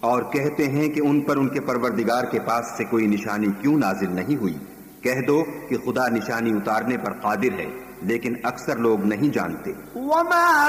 और कहते हैं कि उन पर उनके परवरदिगार के पास से कोई निशानी क्यों नाजिल नहीं हुई। कह दो कि खुदा निशानी उतारने पर कादिर है, लेकिन अक्सर लोग नहीं जानते। वमा